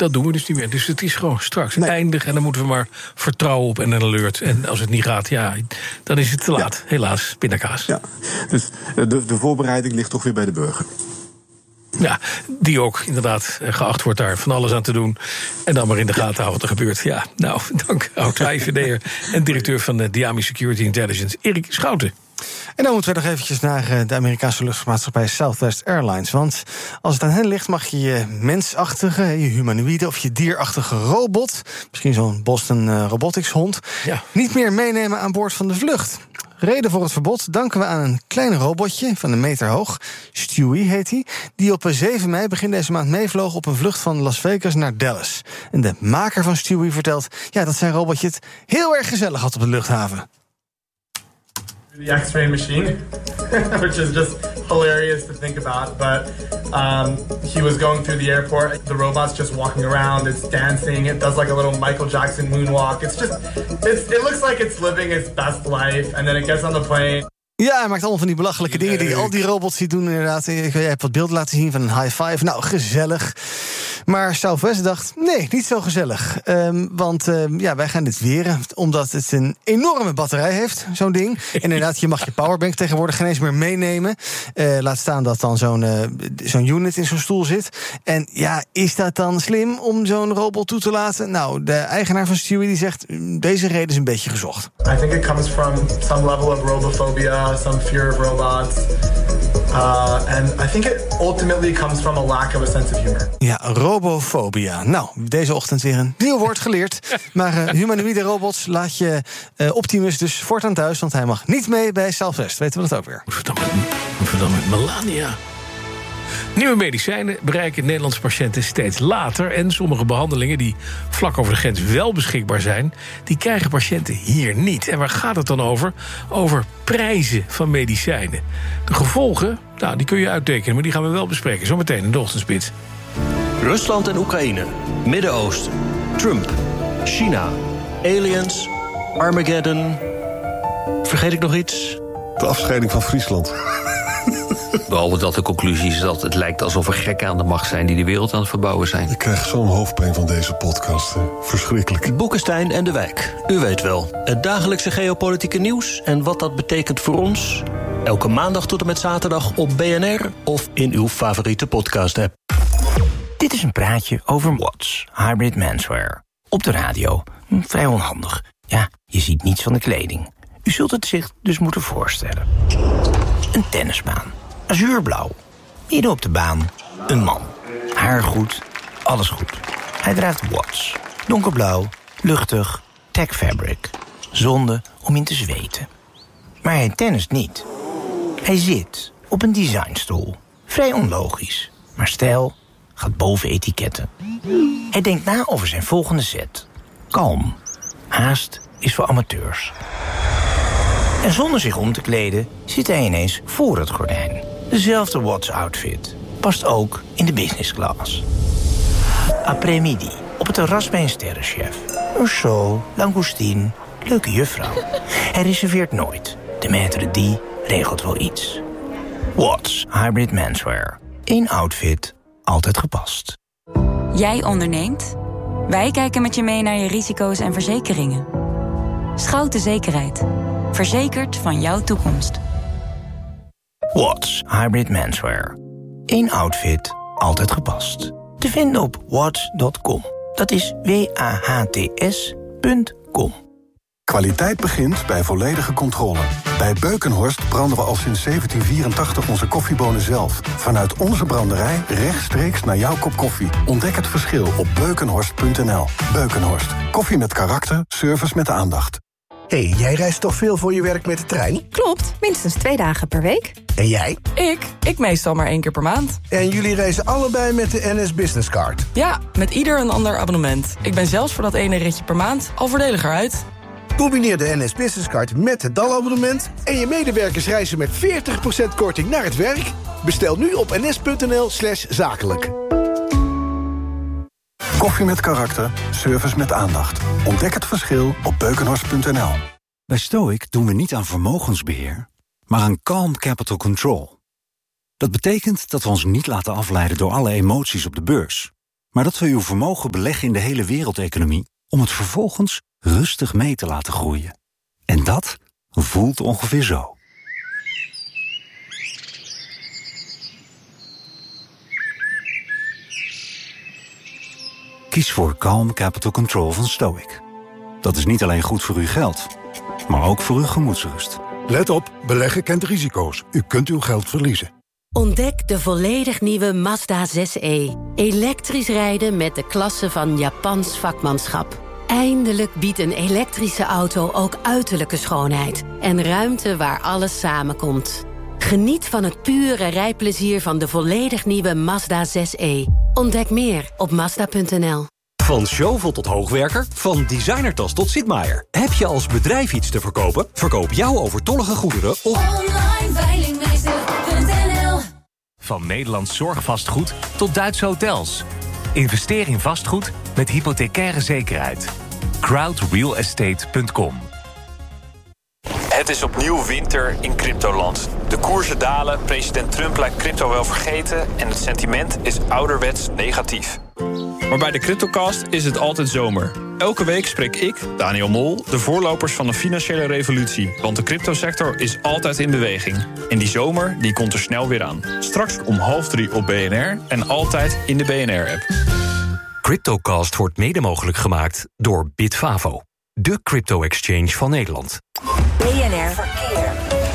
dat doen we dus niet meer. Dus het is gewoon straks eindig en dan moeten we maar vertrouwen op en een alert. En als het niet gaat, dan is het te laat. Ja. Helaas, pindakaas. Ja, dus de voorbereiding ligt toch weer bij de burger. Ja, die ook inderdaad geacht wordt daar van alles aan te doen. En dan maar in de gaten houden wat er gebeurt. Ja, nou, dank oud-IVD'er en directeur van de Diami Security Intelligence, Erik Schouten. En dan moeten we nog eventjes naar de Amerikaanse luchtvaartmaatschappij Southwest Airlines. Want als het aan hen ligt, mag je je mensachtige, je humanoïde of je dierachtige robot, misschien zo'n Boston Robotics hond, niet meer meenemen aan boord van de vlucht. Reden voor het verbod danken we aan een klein robotje van 1 meter hoog. Stewie heet hij. Die op 7 mei begin deze maand meevloog op een vlucht van Las Vegas naar Dallas. En de maker van Stewie vertelt dat zijn robotje het heel erg gezellig had op de luchthaven. The X-ray machine, which is just hilarious to think about. But he was going through the airport. The robot's just walking around. It's dancing. It does like a little Michael Jackson moonwalk. It looks like it's living its best life. And then it gets on the plane. Ja, hij maakt allemaal van die belachelijke dingen die al die robots die doen inderdaad. Jij hebt wat beelden laten zien van een high five. Nou, gezellig. Maar Southwest dacht, nee, niet zo gezellig. Want wij gaan dit weren, omdat het een enorme batterij heeft, zo'n ding. En inderdaad, je mag je powerbank tegenwoordig geen eens meer meenemen. Laat staan dat dan zo'n unit in zo'n stoel zit. En is dat dan slim om zo'n robot toe te laten? Nou, de eigenaar van Stewie die zegt, deze reden is een beetje gezocht. I think it comes from some level of robophobia, some fear of robots. And I think it ultimately comes from a lack of a sense of humor. Ja, robofobia. Nou, deze ochtend weer een nieuw woord geleerd. Maar humanoïde robots laat je Optimus dus voortaan thuis, want hij mag niet mee bij Southwest. Weten we dat ook weer? Verdamme Melania. Nieuwe medicijnen bereiken Nederlandse patiënten steeds later. En sommige behandelingen die vlak over de grens wel beschikbaar zijn, die krijgen patiënten hier niet. En waar gaat het dan over? Over prijzen van medicijnen. De gevolgen, die kun je uittekenen, maar die gaan we wel bespreken. Zometeen in de ochtendspits. Rusland en Oekraïne, Midden-Oosten, Trump, China, aliens, Armageddon. Vergeet ik nog iets? De afscheiding van Friesland. Behalve dat de conclusie is dat het lijkt alsof er gekken aan de macht zijn die de wereld aan het verbouwen zijn. Ik krijg zo'n hoofdpijn van deze podcast. Verschrikkelijk. Boekenstein en de Wijk. U weet wel, het dagelijkse geopolitieke nieuws en wat dat betekent voor ons. Elke maandag tot en met zaterdag op BNR of in uw favoriete podcast-app. Dit is een praatje over Watts, hybrid menswear. Op de radio. Vrij onhandig. Ja, je ziet niets van de kleding. U zult het zich dus moeten voorstellen. Een tennisbaan. Azuurblauw. Midden op de baan. Een man. Haar goed. Alles goed. Hij draagt Watts. Donkerblauw. Luchtig. Tech fabric. Zonde om in te zweten. Maar hij tennist niet. Hij zit op een designstoel. Vrij onlogisch. Maar stijl gaat boven etiketten. Hij denkt na over zijn volgende set. Kalm. Haast is voor amateurs. En zonder zich om te kleden zit hij ineens voor het gordijn. Dezelfde Watts-outfit. Past ook in de business class. Après-midi, op het terras bij een sterrenchef. Een show, langoustine, leuke juffrouw. Hij reserveert nooit. De maître d' regelt wel iets. Watts, hybrid menswear. 1 outfit, altijd gepast. Jij onderneemt? Wij kijken met je mee naar je risico's en verzekeringen. Schouten Zekerheid. Verzekerd van jouw toekomst. Watts, hybrid menswear. 1 outfit, altijd gepast. Te vinden op watts.com. Dat is WAHTS.com. Kwaliteit begint bij volledige controle. Bij Beukenhorst branden we al sinds 1784 onze koffiebonen zelf. Vanuit onze branderij rechtstreeks naar jouw kop koffie. Ontdek het verschil op beukenhorst.nl. Beukenhorst. Koffie met karakter, service met aandacht. Hey, jij reist toch veel voor je werk met de trein? Klopt, minstens 2 dagen per week. En jij? Ik meestal maar 1 keer per maand. En jullie reizen allebei met de NS Business Card? Ja, met ieder een ander abonnement. Ik ben zelfs voor dat ene ritje per maand al voordeliger uit. Combineer de NS Business Card met het DAL-abonnement... en je medewerkers reizen met 40% korting naar het werk. Bestel nu op ns.nl/zakelijk. Koffie met karakter, service met aandacht. Ontdek het verschil op beukenhorst.nl. Bij Stoic doen we niet aan vermogensbeheer, maar aan calm capital control. Dat betekent dat we ons niet laten afleiden door alle emoties op de beurs. Maar dat we uw vermogen beleggen in de hele wereldeconomie om het vervolgens rustig mee te laten groeien. En dat voelt ongeveer zo. Kies voor Calm Capital Control van Stoic. Dat is niet alleen goed voor uw geld, maar ook voor uw gemoedsrust. Let op, beleggen kent risico's. U kunt uw geld verliezen. Ontdek de volledig nieuwe Mazda 6e. Elektrisch rijden met de klasse van Japans vakmanschap. Eindelijk biedt een elektrische auto ook uiterlijke schoonheid. En ruimte waar alles samenkomt. Geniet van het pure rijplezier van de volledig nieuwe Mazda 6e. Ontdek meer op Mazda.nl. Van Chauvel tot hoogwerker, van designertas tot Sitmaier. Heb je als bedrijf iets te verkopen? Verkoop jouw overtollige goederen op onlineveilingmeester.nl. Van Nederlands zorgvastgoed tot Duitse hotels. Investeer in vastgoed met hypothecaire zekerheid. crowdrealestate.com. Het is opnieuw winter in cryptoland. De koersen dalen, president Trump lijkt crypto wel vergeten en het sentiment is ouderwets negatief. Maar bij de CryptoCast is het altijd zomer. Elke week spreek ik, Daniel Mol, de voorlopers van de financiële revolutie. Want de cryptosector is altijd in beweging. En die zomer die komt er snel weer aan. Straks om 2:30 op BNR en altijd in de BNR-app. CryptoCast wordt mede mogelijk gemaakt door Bitfavo, de crypto-exchange van Nederland. BNR Verkeer.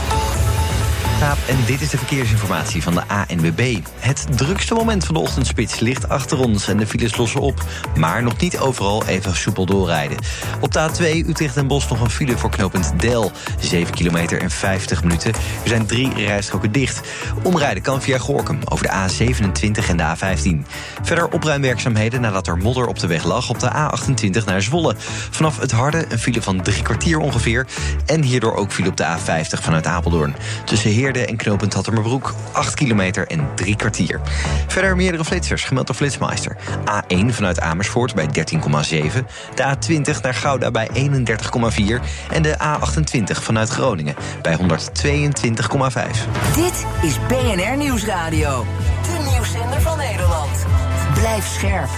En dit is de verkeersinformatie van de ANWB. Het drukste moment van de ochtendspits ligt achter ons en de files lossen op. Maar nog niet overal even soepel doorrijden. Op de A2 Utrecht en Bosch nog een file voor knooppunt Del. 7 kilometer en 50 minuten. Er zijn 3 rijstroken dicht. Omrijden kan via Gorinchem over de A27 en de A15. Verder opruimwerkzaamheden nadat er modder op de weg lag op de A28 naar Zwolle. Vanaf het Harde een file van 3 kwartier ongeveer. En hierdoor ook file op de A50 vanuit Apeldoorn. Tussen Heerde en knooppunt Hattemerbroek 8 kilometer en 3 kwartier. Verder meerdere flitsers gemeld door Flitsmeister. A1 vanuit Amersfoort bij 13,7. De A20 naar Gouda bij 31,4. En de A28 vanuit Groningen bij 122,5. Dit is BNR Nieuwsradio. De nieuwszender van Nederland. Blijf scherp.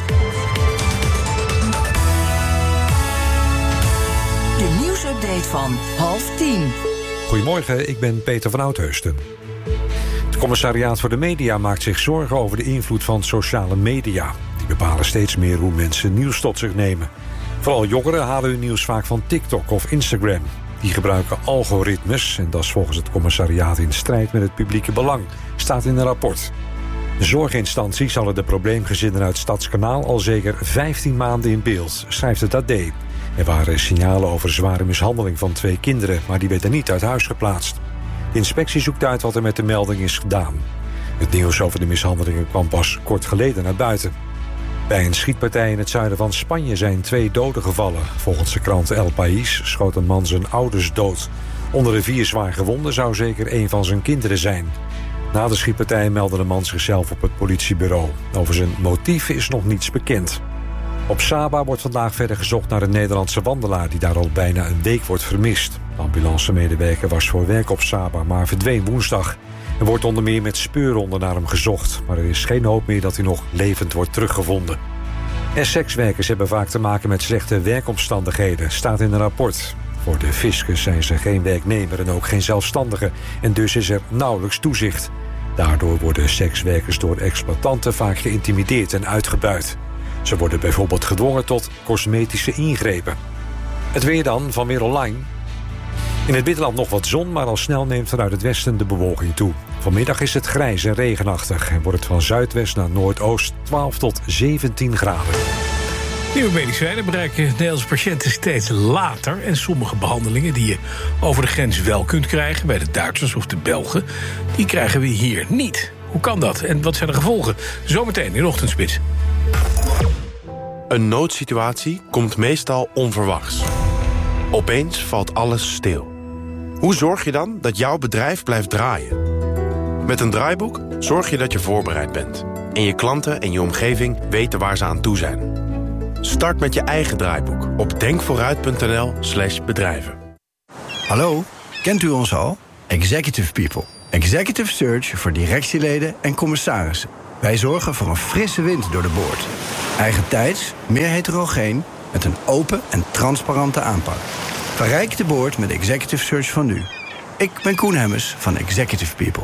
De nieuwsupdate van 9:30. Goedemorgen, ik ben Peter van Oudheusden. Het Commissariaat voor de Media maakt zich zorgen over de invloed van sociale media. Die bepalen steeds meer hoe mensen nieuws tot zich nemen. Vooral jongeren halen hun nieuws vaak van TikTok of Instagram. Die gebruiken algoritmes en dat is volgens het commissariaat in strijd met het publieke belang, staat in een rapport. De zorginstanties hadden de probleemgezinnen uit Stadskanaal al zeker 15 maanden in beeld, schrijft het AD. Er waren signalen over zware mishandeling van 2 kinderen, maar die werden niet uit huis geplaatst. De inspectie zoekt uit wat er met de melding is gedaan. Het nieuws over de mishandelingen kwam pas kort geleden naar buiten. Bij een schietpartij in het zuiden van Spanje zijn 2 doden gevallen. Volgens de krant El País schoot een man zijn ouders dood. Onder de 4 zwaar gewonden zou zeker een van zijn kinderen zijn. Na de schietpartij meldde de man zichzelf op het politiebureau. Over zijn motief is nog niets bekend. Op Saba wordt vandaag verder gezocht naar een Nederlandse wandelaar die daar al bijna een week wordt vermist. De ambulancemedewerker was voor werk op Saba, maar verdween woensdag. Er wordt onder meer met speurhonden naar hem gezocht, maar er is geen hoop meer dat hij nog levend wordt teruggevonden. Sekswerkers hebben vaak te maken met slechte werkomstandigheden, staat in een rapport. Voor de fiscus zijn ze geen werknemer en ook geen zelfstandige en dus is er nauwelijks toezicht. Daardoor worden sekswerkers door exploitanten vaak geïntimideerd en uitgebuit. Ze worden bijvoorbeeld gedwongen tot cosmetische ingrepen. Het weer dan, van Weer Online. In het binnenland nog wat zon, maar al snel neemt vanuit het westen de bewolking toe. Vanmiddag is het grijs en regenachtig en wordt het van zuidwest naar noordoost 12 tot 17 graden. Nieuwe medicijnen bereiken Nederlandse patiënten steeds later. En sommige behandelingen die je over de grens wel kunt krijgen, bij de Duitsers of de Belgen, die krijgen we hier niet. Hoe kan dat en wat zijn de gevolgen? Zometeen in Ochtendspits. Een noodsituatie komt meestal onverwachts. Opeens valt alles stil. Hoe zorg je dan dat jouw bedrijf blijft draaien? Met een draaiboek zorg je dat je voorbereid bent. En je klanten en je omgeving weten waar ze aan toe zijn. Start met je eigen draaiboek op denkvooruit.nl/bedrijven. Hallo, kent u ons al? Executive People. Executive Search voor directieleden en commissarissen. Wij zorgen voor een frisse wind door de boord. Eigentijds, meer heterogeen, met een open en transparante aanpak. Verrijk de boord met Executive Search van nu. Ik ben Koen Hemmers van Executive People.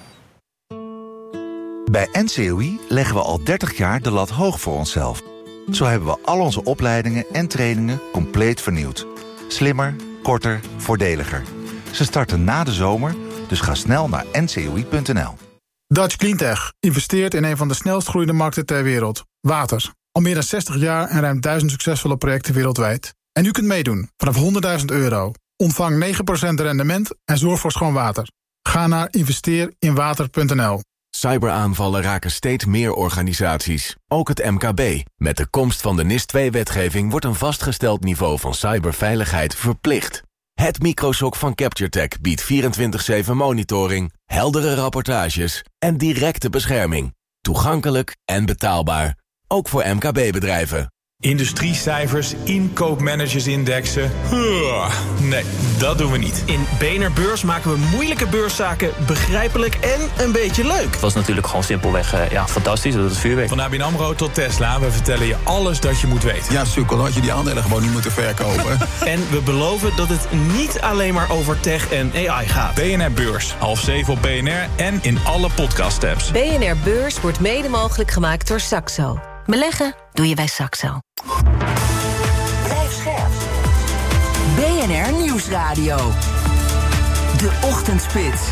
Bij NCOI leggen we al 30 jaar de lat hoog voor onszelf. Zo hebben we al onze opleidingen en trainingen compleet vernieuwd. Slimmer, korter, voordeliger. Ze starten na de zomer, dus ga snel naar ncoi.nl. Dutch Cleantech investeert in een van de snelst groeiende markten ter wereld. Water. Al meer dan 60 jaar en ruim 1000 succesvolle projecten wereldwijd. En u kunt meedoen vanaf €100.000. Ontvang 9% rendement en zorg voor schoon water. Ga naar investeerinwater.nl. Cyberaanvallen raken steeds meer organisaties, ook het MKB. Met de komst van de NIS-2-wetgeving wordt een vastgesteld niveau van cyberveiligheid verplicht. Het Microshock van CaptureTech biedt 24/7 monitoring, heldere rapportages en directe bescherming. Toegankelijk en betaalbaar, ook voor MKB-bedrijven. Industriecijfers, inkoopmanagersindexen. Nee, dat doen we niet. In BNR Beurs maken we moeilijke beurszaken begrijpelijk en een beetje leuk. Het was natuurlijk gewoon simpelweg fantastisch, dat het vuurwerk. Van ABN AMRO tot Tesla, we vertellen je alles dat je moet weten. Ja, sukkel, had je die aandelen gewoon niet moeten verkopen. En we beloven dat het niet alleen maar over tech en AI gaat. BNR Beurs, 6:30 op BNR en in alle podcast-apps. BNR Beurs wordt mede mogelijk gemaakt door Saxo. Beleggen doe je bij Saxo. Blijf scherp. BNR Nieuwsradio. De Ochtendspits.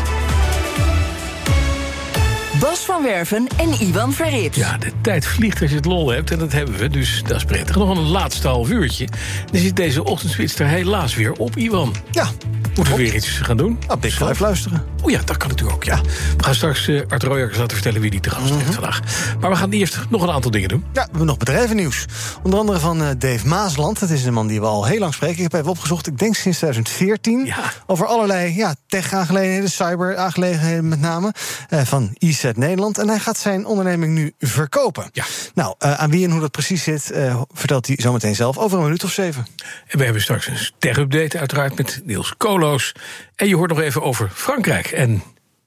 Bas van Werven en Iwan Verrips. Ja, de tijd vliegt als je het lol hebt en dat hebben we, dus dat is prettig. Nog een laatste half uurtje. Dan zit deze ochtendspits er helaas weer op, Iwan. Ja. Moeten we weer iets gaan doen? Ik ga even luisteren. Oh ja, dat kan natuurlijk ook, ja. We gaan straks Art Royakkers laten vertellen wie die te gast heeft vandaag. Maar we gaan eerst nog een aantal dingen doen. Ja, we hebben nog bedrijvennieuws. Onder andere van Dave Maasland. Dat is een man die we al heel lang spreken. Ik heb even opgezocht, ik denk sinds 2014. Ja. Over allerlei tech-aangelegenheden, cyber-aangelegenheden met name. Van IZ Nederland. En hij gaat zijn onderneming nu verkopen. Ja. Nou, aan wie en hoe dat precies zit, vertelt hij zometeen zelf over een minuut of 7. En we hebben straks een ster-update uiteraard met Niels Koolhoos. En je hoort nog even over Frankrijk en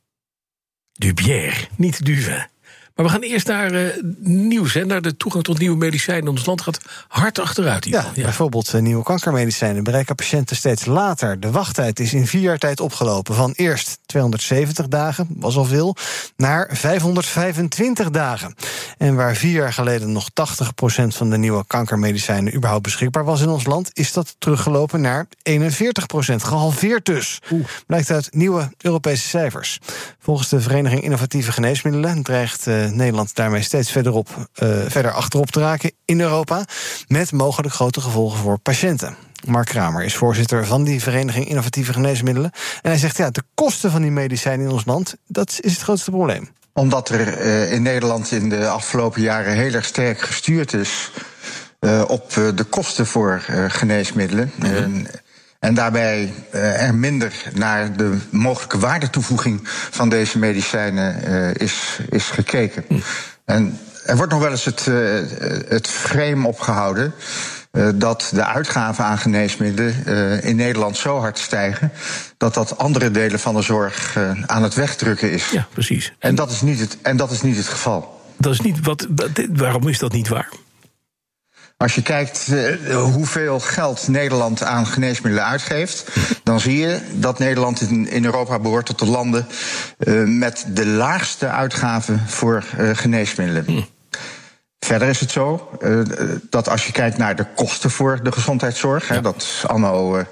Dubière, niet Duve. Maar we gaan eerst naar nieuws. Naar de toegang tot nieuwe medicijnen in ons land gaat hard achteruit. Ja, bijvoorbeeld nieuwe kankermedicijnen bereiken patiënten steeds later. De wachttijd is in 4 jaar tijd opgelopen. Van eerst 270 dagen, was al veel, naar 525 dagen. En waar 4 jaar geleden nog 80% van de nieuwe kankermedicijnen überhaupt beschikbaar was in ons land, is dat teruggelopen naar 41%. Gehalveerd dus. Blijkt uit nieuwe Europese cijfers. Volgens de Vereniging Innovatieve Geneesmiddelen dreigt Nederland daarmee steeds verder achterop te raken in Europa, met mogelijk grote gevolgen voor patiënten. Mark Kramer is voorzitter van die Vereniging Innovatieve Geneesmiddelen. En hij zegt, de kosten van die medicijnen in ons land, dat is het grootste probleem. Omdat er in Nederland in de afgelopen jaren heel erg sterk gestuurd is op de kosten voor geneesmiddelen. En daarbij er minder naar de mogelijke waardetoevoeging van deze medicijnen is gekeken. En er wordt nog wel eens het frame opgehouden dat de uitgaven aan geneesmiddelen in Nederland zo hard stijgen dat andere delen van de zorg aan het wegdrukken is. Ja, precies. En dat is niet het geval. Dat is niet waarom is dat niet waar? Als je kijkt hoeveel geld Nederland aan geneesmiddelen uitgeeft, dan zie je dat Nederland in Europa behoort tot de landen met de laagste uitgaven voor geneesmiddelen. Verder is het zo dat als je kijkt naar de kosten voor de gezondheidszorg, dat is anno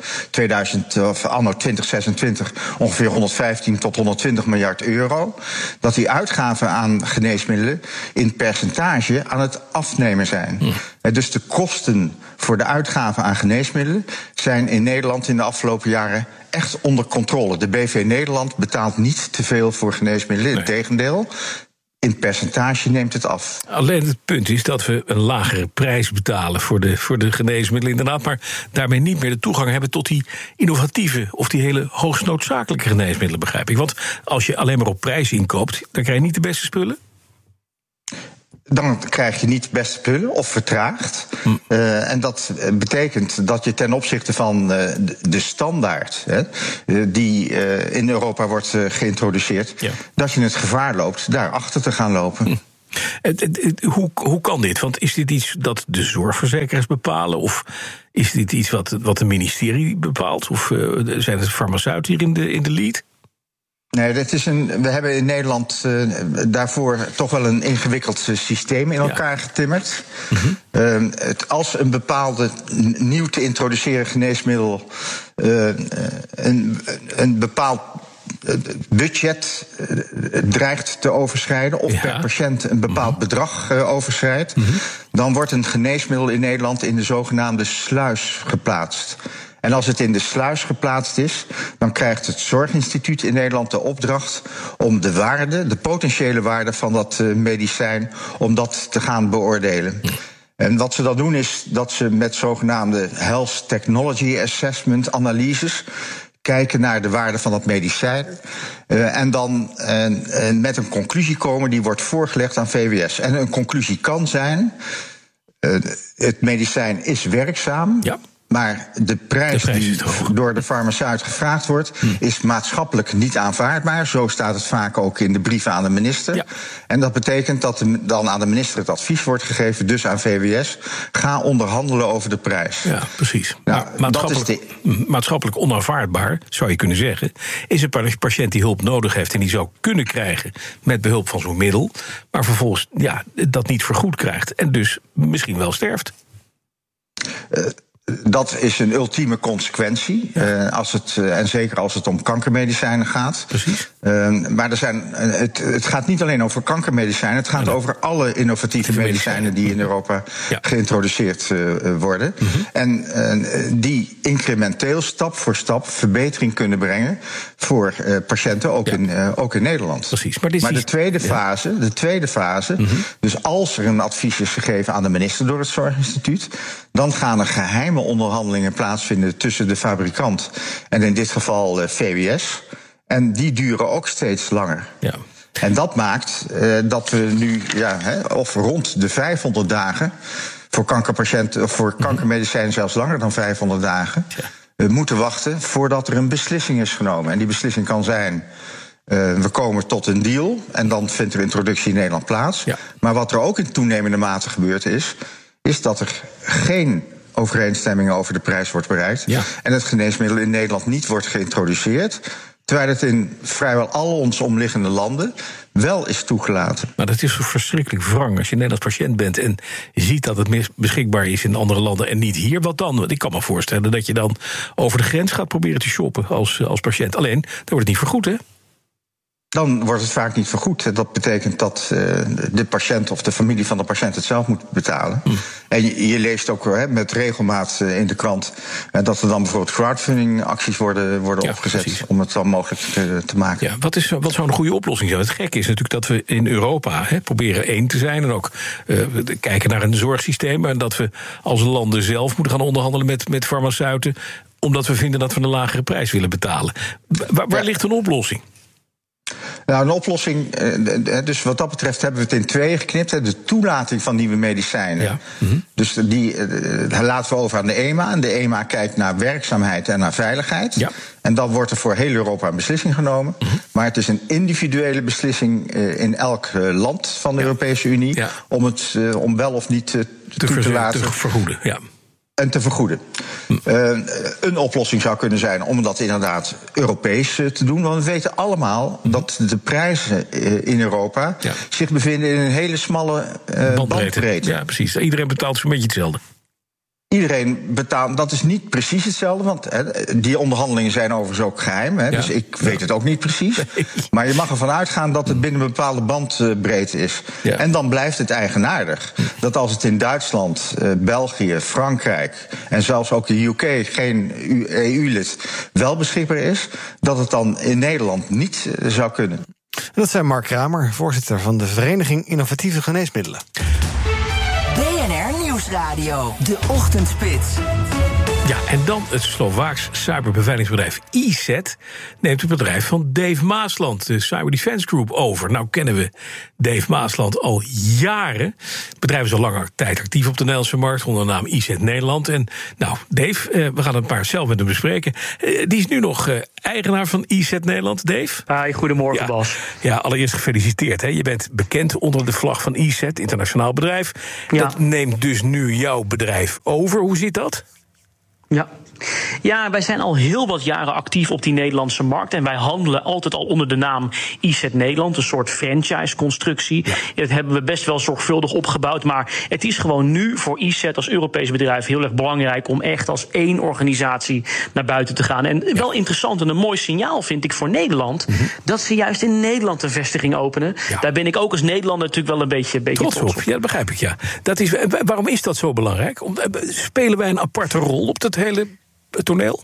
2026 ongeveer 115 tot 120 miljard euro, dat die uitgaven aan geneesmiddelen in percentage aan het afnemen zijn. Dus de kosten voor de uitgaven aan geneesmiddelen zijn in Nederland in de afgelopen jaren echt onder controle. De BV Nederland betaalt niet te veel voor geneesmiddelen, integendeel. In percentage neemt het af. Alleen het punt is dat we een lagere prijs betalen voor de geneesmiddelen inderdaad, maar daarmee niet meer de toegang hebben tot die innovatieve of die hele hoogst noodzakelijke geneesmiddelen, begrijp ik. Want als je alleen maar op prijs inkoopt, dan krijg je niet de beste spullen. Dan krijg je niet de beste spullen of vertraagd. En dat betekent dat je ten opzichte van de standaard die in Europa wordt geïntroduceerd, dat je het gevaar loopt daarachter te gaan lopen. Hoe kan dit? Want is dit iets dat de zorgverzekeraars bepalen? Of is dit iets wat een ministerie bepaalt? Of zijn het farmaceuten hier in de lead? Nee, we hebben in Nederland daarvoor toch wel een ingewikkeld systeem in elkaar getimmerd. Mm-hmm. Als een bepaalde nieuw te introduceren geneesmiddel een bepaald budget dreigt te overschrijden, of per patiënt een bepaald bedrag overschrijdt, dan wordt een geneesmiddel in Nederland in de zogenaamde sluis geplaatst. En als het in de sluis geplaatst is, dan krijgt het Zorginstituut in Nederland de opdracht om de potentiële waarde van dat medicijn, om dat te gaan beoordelen. En wat ze dan doen is dat ze met zogenaamde Health Technology Assessment analyses kijken naar de waarde van dat medicijn. En dan met een conclusie komen, die wordt voorgelegd aan VWS. En een conclusie kan zijn, het medicijn is werkzaam. Ja. Maar de prijs die door de farmaceut gevraagd wordt, is maatschappelijk niet aanvaardbaar. Zo staat het vaak ook in de brieven aan de minister. Ja. En dat betekent dat dan aan de minister het advies wordt gegeven, dus aan VWS, ga onderhandelen over de prijs. Ja, precies. Nou, maatschappelijk onaanvaardbaar, zou je kunnen zeggen, is een patiënt die hulp nodig heeft en die zou kunnen krijgen met behulp van zo'n middel, maar vervolgens dat niet vergoed krijgt en dus misschien wel sterft. Dat is een ultieme consequentie, en zeker als het om kankermedicijnen gaat. Precies. Maar het gaat niet alleen over kankermedicijnen, het gaat over alle innovatieve medicijnen die in Europa geïntroduceerd worden. Mm-hmm. En die incrementeel, stap voor stap, verbetering kunnen brengen voor patiënten, ook in Nederland. Precies. Maar de tweede fase, dus als er een advies is gegeven aan de minister door het Zorginstituut, dan gaan er geheime onderhandelingen plaatsvinden tussen de fabrikant en in dit geval VWS. En die duren ook steeds langer. Ja. En dat maakt dat we nu of rond de 500 dagen voor kankerpatiënten, of voor kankermedicijnen zelfs langer dan 500 dagen, moeten wachten voordat er een beslissing is genomen. En die beslissing kan zijn, we komen tot een deal en dan vindt er introductie in Nederland plaats. Ja. Maar wat er ook in toenemende mate gebeurd is dat er geen overeenstemming over de prijs wordt bereikt. Ja. En het geneesmiddel in Nederland niet wordt geïntroduceerd, terwijl het in vrijwel al onze omliggende landen wel is toegelaten. Maar dat is zo verschrikkelijk wrang. Als je Nederlands patiënt bent en je ziet dat het beschikbaar is in andere landen en niet hier, wat dan? Want ik kan me voorstellen dat je dan over de grens gaat proberen te shoppen als patiënt. Alleen, dan wordt het niet vergoed, hè? Dan wordt het vaak niet vergoed. Dat betekent dat de patiënt of de familie van de patiënt het zelf moet betalen. En je leest ook met regelmaat in de krant dat er dan bijvoorbeeld crowdfunding-acties worden opgezet, precies, om het dan mogelijk te maken. Ja, wat zou een goede oplossing zijn? Het gekke is natuurlijk dat we in Europa proberen één te zijn en ook kijken naar een zorgsysteem, en dat we als landen zelf moeten gaan onderhandelen met farmaceuten, omdat we vinden dat we een lagere prijs willen betalen. Waar ligt een oplossing? Nou, een oplossing, dus wat dat betreft hebben we het in tweeën geknipt. De toelating van nieuwe medicijnen. Ja. Mm-hmm. Dus die laten we over aan de EMA. En de EMA kijkt naar werkzaamheid en naar veiligheid. Ja. En dan wordt er voor heel Europa een beslissing genomen. Mm-hmm. Maar het is een individuele beslissing in elk land van de Europese Unie, om wel of niet te laten vergoeden. Ja. En te vergoeden. Een oplossing zou kunnen zijn om dat inderdaad Europees te doen. Want we weten allemaal dat de prijzen in Europa zich bevinden in een hele smalle bandbreedte. Ja, precies. Iedereen betaalt zo'n beetje hetzelfde. Iedereen betaalt, dat is niet precies hetzelfde, want die onderhandelingen zijn overigens ook geheim. Dus ik weet het ook niet precies. Nee. Maar je mag ervan uitgaan dat het binnen een bepaalde bandbreedte is. Ja. En dan blijft het eigenaardig dat als het in Duitsland, België, Frankrijk en zelfs ook de UK, geen EU-lid, wel beschikbaar is, dat het dan in Nederland niet zou kunnen. En dat zei Mark Kramer, voorzitter van de Vereniging Innovatieve Geneesmiddelen. BNR Nieuwsradio, de Ochtendspits. Ja, en dan het Slovaaks cyberbeveiligingsbedrijf ESET neemt het bedrijf van Dave Maasland, de Cyber Defense Group, over. Nou kennen we Dave Maasland al jaren. Het bedrijf is al langer tijd actief op de Nederlandse markt onder de naam ESET Nederland. En nou, Dave, we gaan het maar zelf met hem bespreken. Die is nu nog eigenaar van ESET Nederland. Dave? Hi, goedemorgen Bas. Ja, allereerst gefeliciteerd. Hè. Je bent bekend onder de vlag van ESET, internationaal bedrijf. Ja. Dat neemt dus nu jouw bedrijf over. Hoe zit dat? Ja, wij zijn al heel wat jaren actief op die Nederlandse markt. En wij handelen altijd al onder de naam ESET Nederland, een soort franchise-constructie. Ja. Dat hebben we best wel zorgvuldig opgebouwd. Maar het is gewoon nu voor ESET als Europees bedrijf heel erg belangrijk om echt als één organisatie naar buiten te gaan. En wel interessant en een mooi signaal vind ik voor Nederland, dat ze juist in Nederland een vestiging openen. Ja. Daar ben ik ook als Nederlander natuurlijk wel een beetje trots op. Ja, dat begrijp ik, ja. Waarom is dat zo belangrijk? Spelen wij een aparte rol op dat hele toneel?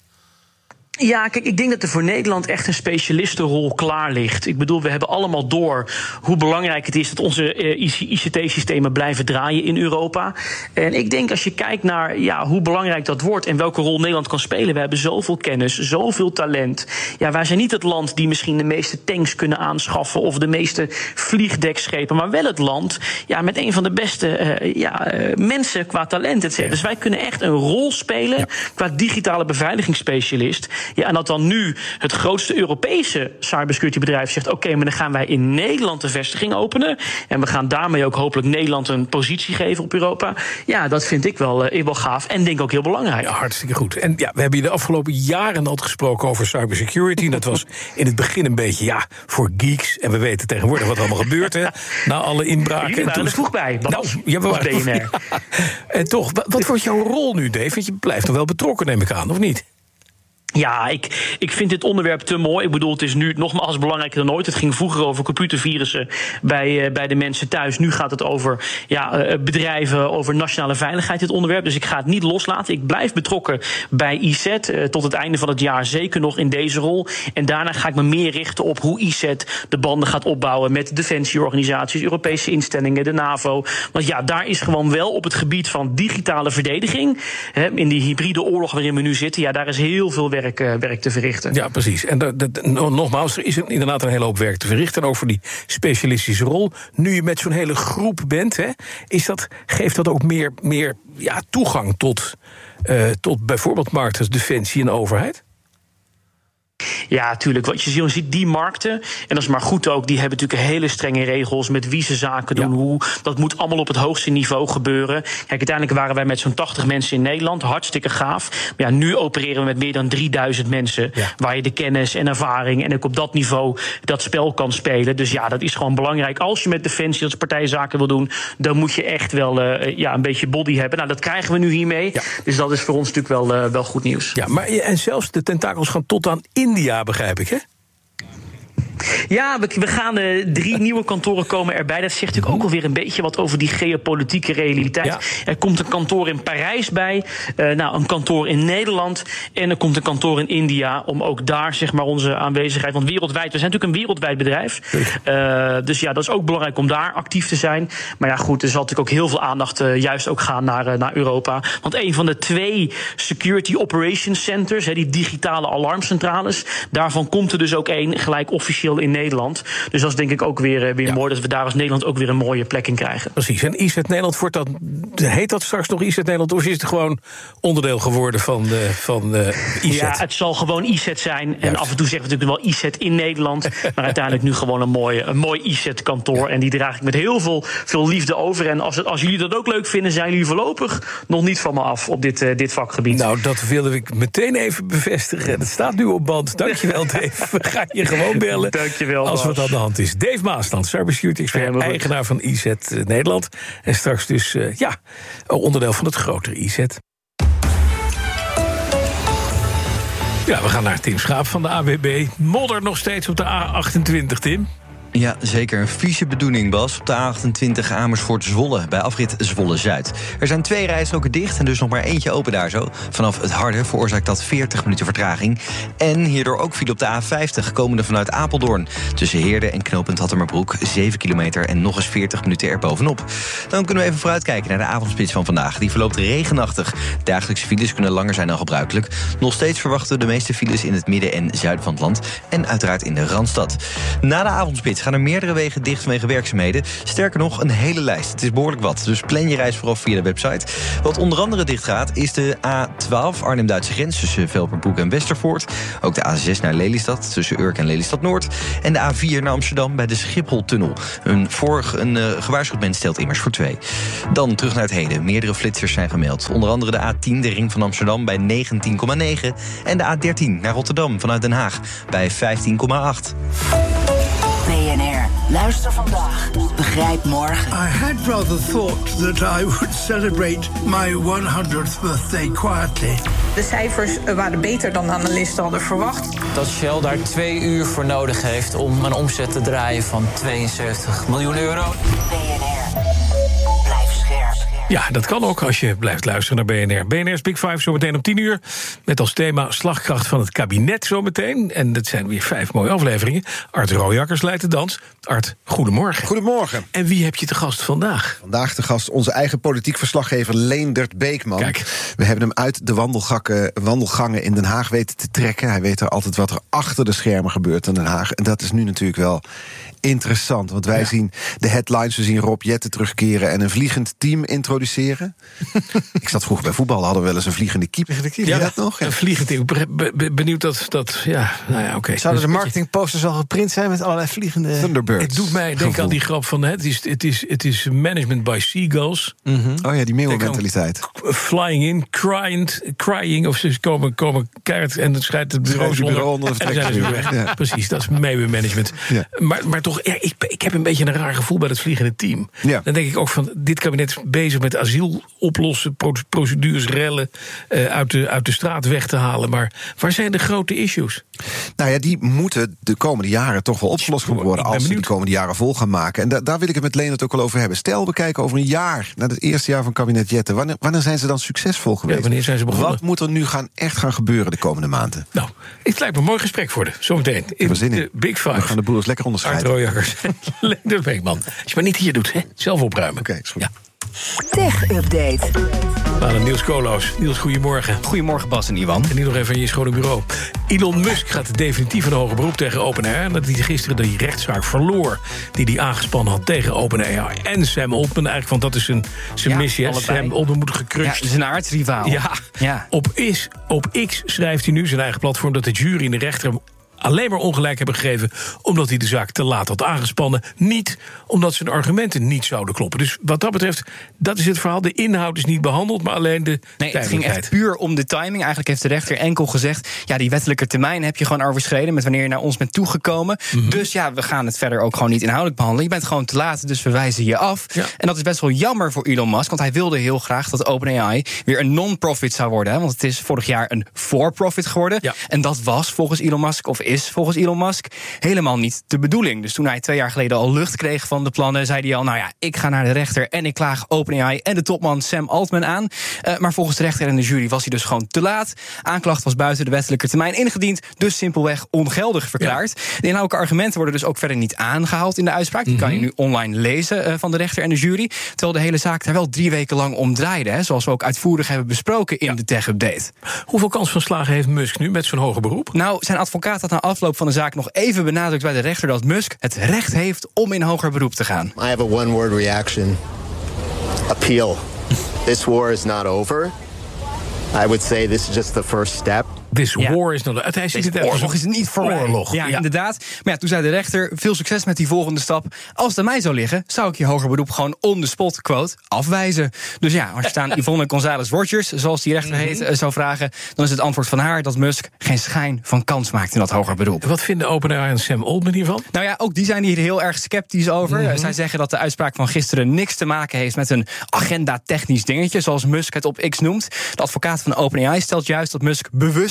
Ja, kijk, ik denk dat er voor Nederland echt een specialistenrol klaar ligt. Ik bedoel, we hebben allemaal door hoe belangrijk het is dat onze ICT-systemen blijven draaien in Europa. En ik denk als je kijkt naar hoe belangrijk dat wordt en welke rol Nederland kan spelen. We hebben zoveel kennis, zoveel talent. Ja, wij zijn niet het land die misschien de meeste tanks kunnen aanschaffen of de meeste vliegdekschepen, maar wel het land met een van de beste mensen qua talent, et cetera. Dus wij kunnen echt een rol spelen qua digitale beveiligingsspecialist. Ja, en dat dan nu het grootste Europese cybersecurity bedrijf zegt, oké, maar dan gaan wij in Nederland een vestiging openen. En we gaan daarmee ook hopelijk Nederland een positie geven op Europa. Ja, dat vind ik wel gaaf en denk ook heel belangrijk. Ja, hartstikke goed. En we hebben hier de afgelopen jaren al gesproken over cybersecurity. En dat was in het begin een beetje, voor geeks. En we weten tegenwoordig wat er allemaal gebeurt, hè. Na alle inbraken. Jullie waren er vroeg bij. We waren BNR. Ja. En toch, wat wordt jouw rol nu, Dave? Want je blijft toch wel betrokken, neem ik aan, of niet? Ja, ik vind dit onderwerp te mooi. Ik bedoel, het is nu nogmaals belangrijker dan ooit. Het ging vroeger over computervirussen bij de mensen thuis. Nu gaat het over bedrijven, over nationale veiligheid, dit onderwerp. Dus ik ga het niet loslaten. Ik blijf betrokken bij ESET tot het einde van het jaar, zeker nog in deze rol. En daarna ga ik me meer richten op hoe ESET de banden gaat opbouwen met defensieorganisaties, Europese instellingen, de NAVO. Want daar is gewoon wel op het gebied van digitale verdediging, in die hybride oorlog waarin we nu zitten, daar is heel veel werk te verrichten. Ja, precies. En nogmaals, er is inderdaad een hele hoop werk te verrichten. En ook voor die specialistische rol. Nu je met zo'n hele groep bent, geeft dat ook meer toegang tot bijvoorbeeld markten als defensie en overheid? Ja, tuurlijk. Wat je ziet, die markten, en dat is maar goed ook, die hebben natuurlijk hele strenge regels met wie ze zaken doen, dat moet allemaal op het hoogste niveau gebeuren. Kijk, uiteindelijk waren wij met zo'n 80 mensen in Nederland, hartstikke gaaf. Maar nu opereren we met meer dan 3000 mensen, waar je de kennis en ervaring en ook op dat niveau dat spel kan spelen. Dus dat is gewoon belangrijk. Als je met Defensie als partij zaken wil doen, dan moet je echt wel een beetje body hebben. Nou, dat krijgen we nu hiermee. Ja. Dus dat is voor ons natuurlijk wel goed nieuws. Ja, maar en zelfs de tentakels gaan tot aan India, begrijp ik, hè? Ja, we gaan 3 nieuwe kantoren komen erbij. Dat zegt natuurlijk ook alweer een beetje wat over die geopolitieke realiteit. Ja. Er komt een kantoor in Parijs bij, een kantoor in Nederland en er komt een kantoor in India om ook daar onze aanwezigheid, want wereldwijd, we zijn natuurlijk een wereldwijd bedrijf. Dus dat is ook belangrijk om daar actief te zijn. Maar goed, er zal natuurlijk ook heel veel aandacht juist ook gaan naar Europa. Want een van de 2 security operations centers, die digitale alarmcentrales, daarvan komt er dus ook 1 gelijk officieel in Nederland. Dus dat is denk ik ook weer mooi dat we daar als Nederland ook weer een mooie plek in krijgen. Precies. En ESET Nederland, heet dat straks nog ESET Nederland, of is het gewoon onderdeel geworden van ESET? Ja, het zal gewoon ESET zijn. En af en toe zeggen we natuurlijk wel ESET in Nederland. Maar uiteindelijk nu gewoon een mooi ESET-kantoor. Ja. En die draag ik met heel veel liefde over. En als jullie dat ook leuk vinden, zijn jullie voorlopig nog niet van me af op dit vakgebied. Nou, dat wilde ik meteen even bevestigen. Het staat nu op band. Dankjewel, Dave. We gaan je gewoon bellen. Dankjewel, als wat aan de hand is. Dave Maasland, cybersecurity expert, eigenaar van ESET Nederland. En straks dus onderdeel van het grotere ESET. Ja, we gaan naar Tim Schaap van de AWB. Modder nog steeds op de A28, Tim. Ja, zeker een vieze bedoeling, Bas. Op de A28 Amersfoort-Zwolle, bij afrit Zwolle-Zuid. Er zijn 2 rijstroken dicht en dus nog maar eentje open daar zo. Vanaf het Harde veroorzaakt dat 40 minuten vertraging. En hierdoor ook file op de A50, komende vanuit Apeldoorn. Tussen Heerde en knooppunt Hattemerbroek, 7 kilometer en nog eens 40 minuten erbovenop. Dan kunnen we even vooruitkijken naar de avondspits van vandaag. Die verloopt regenachtig. Dagelijkse files kunnen langer zijn dan gebruikelijk. Nog steeds verwachten we de meeste files in het midden en zuiden van het land. En uiteraard in de Randstad. Na de avondspits gaan er meerdere wegen dicht vanwege werkzaamheden. Sterker nog, een hele lijst. Het is behoorlijk wat, dus plan je reis vooral via de website. Wat onder andere dicht gaat, is de A12 Arnhem-Duitse grens tussen Velperbroek en Westervoort. Ook de A6 naar Lelystad tussen Urk en Lelystad-Noord. En de A4 naar Amsterdam bij de Schipholtunnel. Een gewaarschuwd mens stelt immers voor 2. Dan terug naar het heden. Meerdere flitsers zijn gemeld. Onder andere de A10, de ring van Amsterdam, bij 19,9. En de A13 naar Rotterdam vanuit Den Haag bij 15,8. BNR. Luister vandaag. Begrijp morgen. I had rather thought that I would celebrate my 100th birthday quietly. De cijfers waren beter dan de analisten hadden verwacht. Dat Shell daar 2 uur voor nodig heeft om een omzet te draaien van 72 miljoen euro. BNR. Blijf scherp. Ja, dat kan ook als je blijft luisteren naar BNR. BNR's Big Five zometeen om 10 uur. Met als thema slagkracht van het kabinet zometeen. En dat zijn weer 5 mooie afleveringen. Art Rooijakkers leidt de dans. Art, goedemorgen. Goedemorgen. En wie heb je te gast vandaag? Vandaag te gast onze eigen politiek verslaggever Leendert Beekman. Kijk. We hebben hem uit de wandelgangen in Den Haag weten te trekken. Hij weet er altijd wat er achter de schermen gebeurt in Den Haag. En dat is nu natuurlijk wel interessant. Want wij zien de headlines, we zien Rob Jetten terugkeren en een vliegend team introduceren. Ik zat vroeger bij voetbal, hadden we wel eens een vliegende keeper. Ja, dat nog? Ja. Een vliegend team. Benieuwd dat ja, nou ja, oké. Zouden de marketingposters al geprint zijn met allerlei vliegende Thunderbirds? Het doet mij denken aan die grap van het is management by seagulls. Oh ja, die meeuwenmentaliteit. Flying in, crying of ze komen keihard en dan schrijft het bureau onder en dan zijn ze weer weg. Ja. Precies, dat is meeuwenmanagement. Ja. Maar toch, ja, ik heb een beetje een raar gevoel bij het vliegende team. Ja. Dan denk ik ook van, dit kabinet is bezig met asiel oplossen, procedures, rellen, uit de straat weg te halen. Maar waar zijn de grote issues? Nou ja, die moeten de komende jaren toch wel opgelost worden als ze de komende jaren vol gaan maken. En daar wil ik het met Leendert ook al over hebben. Stel, we kijken over een jaar, naar het eerste jaar van kabinet Jetten. Wanneer zijn ze dan succesvol geweest? Ja, wanneer zijn ze begonnen? Wat moet er nu echt gaan gebeuren de komende maanden? Nou, het lijkt me een mooi gesprek voor zometeen. In de Big Five. We gaan de boel eens lekker onderscheiden. Art Rooijakkers en Leendert Beekman. Als je maar niet hier doet, hè? Zelf opruimen. Oké, is goed. Ja. Tech-update. Nou, Niels Koolhaas. Niels, goedemorgen. Goedemorgen, Bas en Iwan. En nu nog even aan je schone bureau. Elon Musk gaat definitief een hoger beroep tegen OpenAI. Dat hij gisteren die rechtszaak verloor die hij aangespannen had tegen OpenAI en Sam Altman. Eigenlijk, want dat is zijn missie. Allebei. Sam Altman moet gecrushed. Ja, zijn aardsrivaal. Ja. Op X schrijft hij nu, zijn eigen platform, dat de jury en de rechter hem alleen maar ongelijk hebben gegeven omdat hij de zaak te laat had aangespannen. Niet omdat zijn argumenten niet zouden kloppen. Dus wat dat betreft, dat is het verhaal. De inhoud is niet behandeld, maar alleen de Nee, het ging echt puur om de timing. Eigenlijk heeft de rechter enkel gezegd, ja, die wettelijke termijn heb je gewoon overschreden met wanneer je naar ons bent toegekomen. Mm-hmm. Dus ja, we gaan het verder ook gewoon niet inhoudelijk behandelen. Je bent gewoon te laat, dus we wijzen je af. Ja. En dat is best wel jammer voor Elon Musk, want hij wilde heel graag dat OpenAI weer een non-profit zou worden. Hè, want het is vorig jaar een for-profit geworden. Ja. En dat was volgens Elon Musk, of is volgens Elon Musk, helemaal niet de bedoeling. Dus toen hij 2 jaar geleden al lucht kreeg van de plannen, zei hij al, nou ja, ik ga naar de rechter en ik klaag OpenAI en de topman Sam Altman aan. Maar volgens de rechter en de jury was hij dus gewoon te laat. Aanklacht was buiten de wettelijke termijn ingediend, dus simpelweg ongeldig verklaard. Ja. De inhoudelijke argumenten worden dus ook verder niet aangehaald in de uitspraak. Die kan je nu online lezen van de rechter en de jury. Terwijl de hele zaak daar wel 3 weken lang om draaide. Hè, zoals we ook uitvoerig hebben besproken in de Tech-update. Hoeveel kans van slagen heeft Musk nu met zijn hoger beroep? Nou, zijn advocaat had na afloop van de zaak nog even benadrukt bij de rechter dat Musk het recht heeft om in hoger beroep te gaan. I have a one-word reaction. Appeal. This war is not over. I would say this is just the first step. This war is not... Hij ziet het oorlog is niet voor oorlog. Ja, inderdaad. Maar ja, toen zei de rechter, veel succes met die volgende stap. Als het aan mij zou liggen, zou ik je hoger beroep gewoon on the spot, quote, afwijzen. Dus ja, als je het aan Yvonne González-Rogers, zoals die rechter heet, zou vragen, dan is het antwoord van haar dat Musk geen schijn van kans maakt in dat hoger beroep. Wat vinden OpenAI en Sam Altman hiervan? Nou ja, ook die zijn hier heel erg sceptisch over. Zij zeggen dat de uitspraak van gisteren niks te maken heeft met een agenda-technisch dingetje, zoals Musk het op X noemt. De advocaat van OpenAI stelt juist dat Musk bewust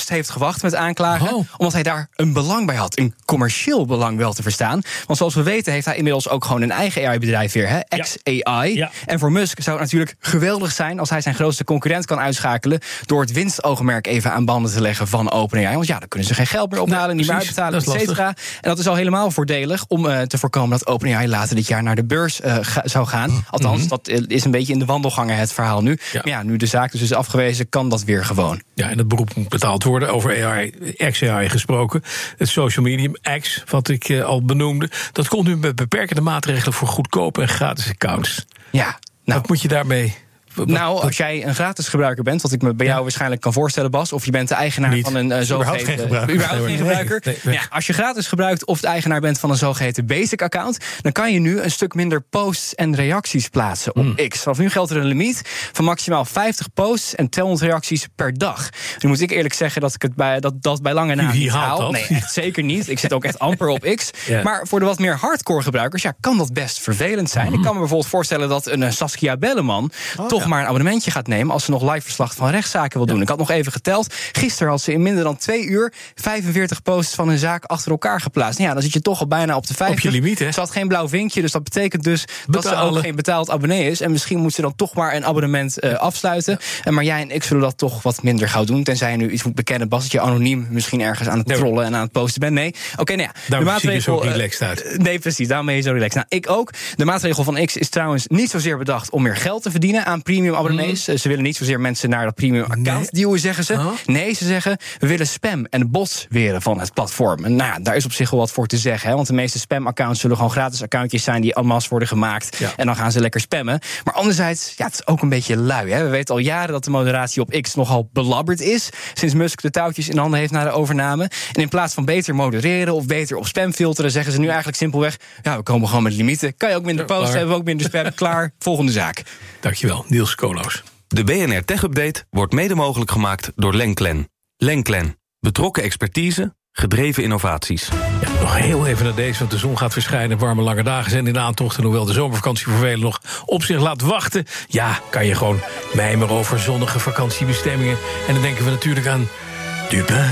bewust heeft gewacht met aanklagen, omdat hij daar een belang bij had. Een commercieel belang wel te verstaan. Want zoals we weten heeft hij inmiddels ook gewoon een eigen AI-bedrijf weer, hè? XAI. Ja. En voor Musk zou het natuurlijk geweldig zijn als hij zijn grootste concurrent kan uitschakelen door het winstoogmerk even aan banden te leggen van OpenAI. Want ja, dan kunnen ze geen geld meer ophalen, niet meer uitbetalen, et cetera. En dat is al helemaal voordelig om te voorkomen dat OpenAI later dit jaar naar de beurs zou gaan. Althans, dat is een beetje in de wandelgangen het verhaal nu. Ja. Maar ja, nu de zaak dus is afgewezen, kan dat weer gewoon. Ja, en het beroep moet betaald worden. Over XAI gesproken. Het social medium X, wat ik al benoemde, dat komt nu met beperkende maatregelen voor goedkope en gratis accounts. Ja. Nou, wat moet je daarmee? Nou, als jij een gratis gebruiker bent, wat ik me bij jou waarschijnlijk kan voorstellen, Bas, of je bent de eigenaar van een zogeheten überhaupt geen gebruiker. Nee. Ja, als je gratis gebruikt of de eigenaar bent van een zogeheten basic account, dan kan je nu een stuk minder posts en reacties plaatsen op X. Vanaf nu geldt er een limiet van maximaal 50 posts en 200 reacties per dag. Nu moet ik eerlijk zeggen dat ik het bij lange na niet haal. Nee, echt zeker niet. Ik zit ook echt amper op X. Ja. Maar voor de wat meer hardcore gebruikers, kan dat best vervelend zijn. Ik kan me bijvoorbeeld voorstellen dat een Saskia Belleman toch maar een abonnementje gaat nemen als ze nog live verslag van rechtszaken wil doen. Ik had nog even geteld. Gisteren had ze in minder dan 2 uur 45 posts van hun zaak achter elkaar geplaatst. Nou ja, dan zit je toch al bijna op de 50. Op je limiet, hè? Ze had geen blauw vinkje, dus dat betekent dus dat ze ook geen betaald abonnee is. En misschien moet ze dan toch maar een abonnement afsluiten. Maar jij en ik zullen dat toch wat minder gauw doen. Tenzij je nu iets moet bekennen, Bas, dat je anoniem misschien ergens aan het trollen en aan het posten bent. Nee. Oké, nou ja. Daarom de maatregel zie je zo relaxed uit. Nee, precies. Daarom ben je zo relaxed. Nou, ik ook. De maatregel van X is trouwens niet zozeer bedacht om meer geld te verdienen aan premium abonnees. Ze willen niet zozeer mensen naar dat premium account duwen, zeggen ze. Nee, ze zeggen, we willen spam en bots weren van het platform. En nou ja, daar is op zich wel wat voor te zeggen. Hè, want de meeste spam-accounts zullen gewoon gratis accountjes zijn die en masse worden gemaakt. Ja. En dan gaan ze lekker spammen. Maar anderzijds, het is ook een beetje lui. Hè. We weten al jaren dat de moderatie op X nogal belabberd is. Sinds Musk de touwtjes in handen heeft na de overname. En in plaats van beter modereren of beter op spam filteren, zeggen ze nu eigenlijk simpelweg, we komen gewoon met limieten. Kan je ook minder posten, hebben we ook minder spam. Klaar, volgende zaak. Dankjewel, Niels Koolhaas. De BNR Tech Update wordt mede mogelijk gemaakt door Lenklen. Lenklen. Betrokken expertise, gedreven innovaties. Ja, nog heel even naar deze, want de zon gaat verschijnen. Warme lange dagen zijn in de aantocht. En hoewel de zomervakantie voor velen nog op zich laat wachten, kan je gewoon mijmeren over zonnige vakantiebestemmingen. En dan denken we natuurlijk aan du pain,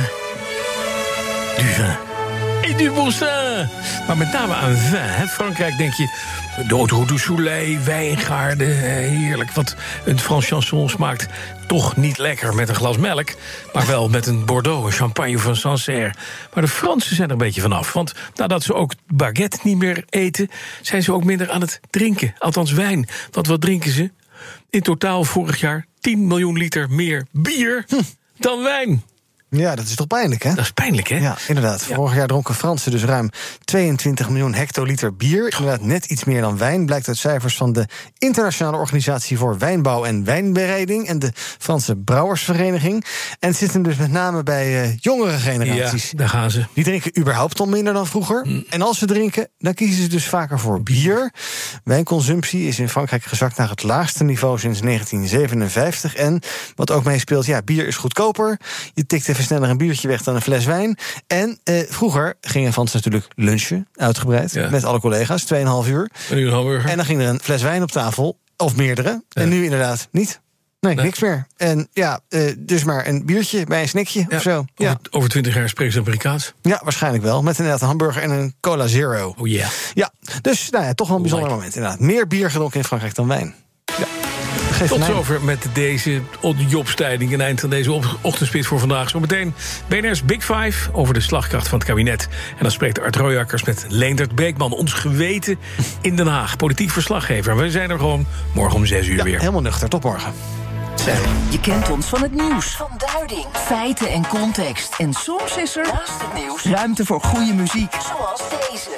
du vin et du bon sein. Maar met name aan vin. Hè. Frankrijk denk je, de Autoroute du Soleil, wijngaarden, heerlijk. Wat een Frans chanson smaakt toch niet lekker met een glas melk, maar wel met een Bordeaux, een champagne van Sancerre. Maar de Fransen zijn er een beetje vanaf. Want nadat ze ook baguette niet meer eten, zijn ze ook minder aan het drinken. Althans wijn. Want wat drinken ze? In totaal vorig jaar 10 miljoen liter meer bier dan wijn. Ja, dat is toch pijnlijk, hè? Dat is pijnlijk, hè? Ja, inderdaad. Vorig jaar dronken Fransen dus ruim 22 miljoen hectoliter bier. Inderdaad net iets meer dan wijn, blijkt uit cijfers van de Internationale Organisatie voor Wijnbouw en Wijnbereiding en de Franse Brouwersvereniging. En het zit hem dus met name bij jongere generaties. Ja, daar gaan ze. Die drinken überhaupt al minder dan vroeger. En als ze drinken, dan kiezen ze dus vaker voor bier. Wijnconsumptie is in Frankrijk gezakt naar het laagste niveau sinds 1957. En wat ook meespeelt, bier is goedkoper. Je tikt even sneller een biertje weg dan een fles wijn. En vroeger gingen Fransen natuurlijk lunchen, uitgebreid, met alle collega's, 2,5 uur. Een uur hamburger. En dan ging er een fles wijn op tafel, of meerdere. Ja. En nu inderdaad niet. Nee, niks meer. En dus maar een biertje bij een snackje of zo. Over 20 jaar spreken ze Amerikaans? Ja, waarschijnlijk wel. Met inderdaad een hamburger en een Cola Zero. Oh yeah. Ja, dus toch wel een bijzonder moment. Inderdaad. Meer bier gedronken in Frankrijk dan wijn. Ja. Tot zover met deze jobstijding. Een eind aan deze ochtendspits voor vandaag. Zometeen BNR's Big Five over de slagkracht van het kabinet. En dan spreekt Art Royakkers met Leendert Beekman. Ons geweten in Den Haag. Politiek verslaggever. We zijn er gewoon morgen om 6 uur weer. Helemaal nuchter. Tot morgen. Je kent ons van het nieuws, van duiding, feiten en context. En soms is er, naast het nieuws, ruimte voor goede muziek. Zoals deze.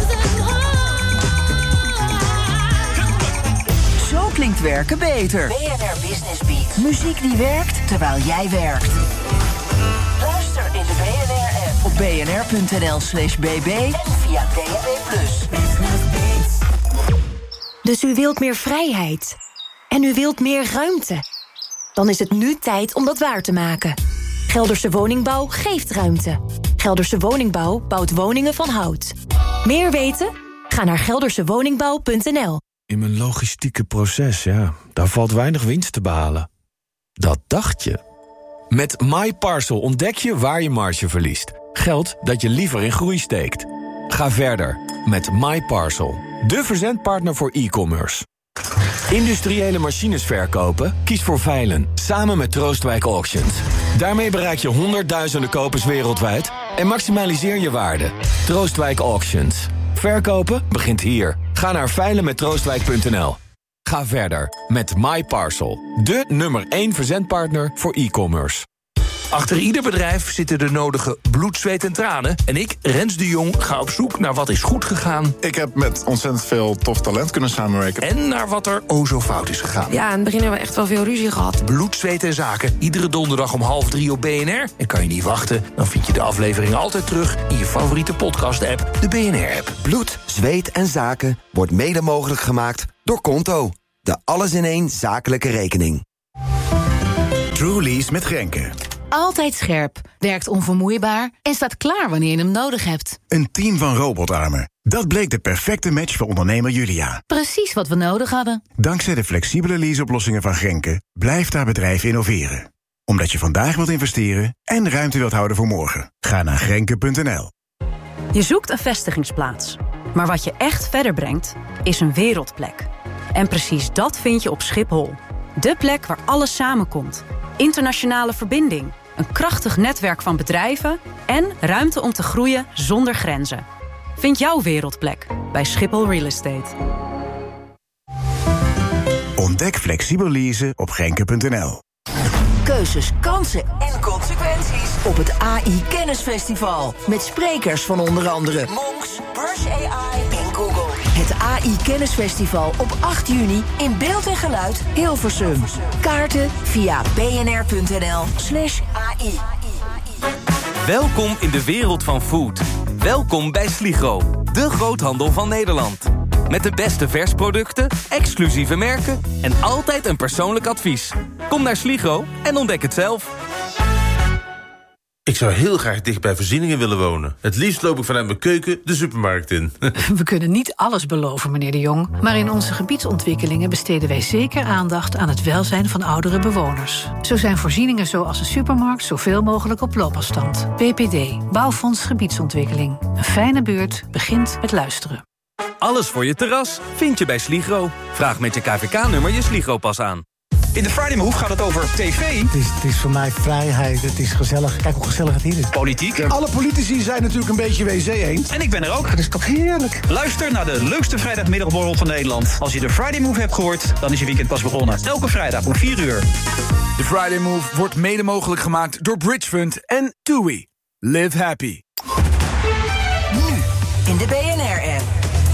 Zo klinkt werken beter. BNR Business Beat. Muziek die werkt terwijl jij werkt. Luister in de BNR-app op bnr.nl/bb en via DAB+. Dus u wilt meer vrijheid. En u wilt meer ruimte. Dan is het nu tijd om dat waar te maken. Gelderse Woningbouw geeft ruimte. Gelderse Woningbouw bouwt woningen van hout. Meer weten? Ga naar geldersewoningbouw.nl. In mijn logistieke proces, daar valt weinig winst te behalen. Dat dacht je. Met MyParcel ontdek je waar je marge verliest. Geld dat je liever in groei steekt. Ga verder met MyParcel, de verzendpartner voor e-commerce. Industriële machines verkopen? Kies voor Veilen, samen met Troostwijk Auctions. Daarmee bereik je honderdduizenden kopers wereldwijd en maximaliseer je waarde. Troostwijk Auctions. Verkopen begint hier. Ga naar veilenmettroostwijk.nl. Ga verder met MyParcel, de nummer 1 verzendpartner voor e-commerce. Achter ieder bedrijf zitten de nodige bloed, zweet en tranen. En ik, Rens de Jong, ga op zoek naar wat is goed gegaan. Ik heb met ontzettend veel tof talent kunnen samenwerken. En naar wat er zo fout is gegaan. Ja, in het begin hebben we echt wel veel ruzie gehad. Bloed, zweet en zaken. Iedere donderdag om 2:30 op BNR. En kan je niet wachten, dan vind je de aflevering altijd terug in je favoriete podcast-app, de BNR-app. Bloed, zweet en zaken wordt mede mogelijk gemaakt door Konto. De alles-in-één zakelijke rekening. TrueLease met Grenke. Altijd scherp, werkt onvermoeibaar en staat klaar wanneer je hem nodig hebt. Een team van robotarmen. Dat bleek de perfecte match voor ondernemer Julia. Precies wat we nodig hadden. Dankzij de flexibele leaseoplossingen van Grenke blijft haar bedrijf innoveren. Omdat je vandaag wilt investeren en ruimte wilt houden voor morgen. Ga naar grenke.nl. Je zoekt een vestigingsplaats. Maar wat je echt verder brengt, is een wereldplek. En precies dat vind je op Schiphol. De plek waar alles samenkomt. Internationale verbinding, een krachtig netwerk van bedrijven en ruimte om te groeien zonder grenzen. Vind jouw wereldplek bij Schiphol Real Estate. Ontdek flexibel leasen op Grenke.nl. Keuzes, kansen en consequenties op het AI Kennisfestival. Met sprekers van onder andere Monks, Brush AI en Google. Het AI Kennisfestival op 8 juni in beeld en geluid Hilversum. Kaarten via bnr.nl/AI. Welkom in de wereld van food. Welkom bij Sligro, de groothandel van Nederland. Met de beste versproducten, exclusieve merken en altijd een persoonlijk advies. Kom naar Sligro en ontdek het zelf. Ik zou heel graag dicht bij voorzieningen willen wonen. Het liefst loop ik vanuit mijn keuken de supermarkt in. We kunnen niet alles beloven, meneer De Jong. Maar in onze gebiedsontwikkelingen besteden wij zeker aandacht aan het welzijn van oudere bewoners. Zo zijn voorzieningen zoals een supermarkt zoveel mogelijk op loopafstand. BPD, Bouwfonds Gebiedsontwikkeling. Een fijne buurt begint met luisteren. Alles voor je terras vind je bij Sligro. Vraag met je KVK-nummer je Sligro-pas aan. In de Friday Move gaat het over tv. Het is voor mij vrijheid, het is gezellig. Kijk hoe gezellig het hier is. Politiek. Alle politici zijn natuurlijk een beetje WC eens. En ik ben er ook. Dat is toch heerlijk. Luister naar de leukste vrijdagmiddagborrel van Nederland. Als je de Friday Move hebt gehoord, dan is je weekend pas begonnen. Elke vrijdag om 4 uur. De Friday Move wordt mede mogelijk gemaakt door Bridgefund en TUI. Live happy. Nu in de BNR-app.